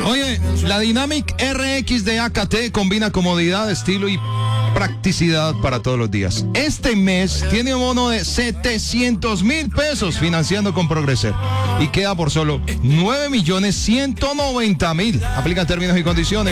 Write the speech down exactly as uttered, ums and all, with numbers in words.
Oye, la Dynamic R X de A K T combina comodidad, estilo y practicidad para todos los días. Este mes tiene un bono de setecientos mil pesos financiando con Progreser y queda por solo nueve millones ciento noventa mil. Aplican términos y condiciones.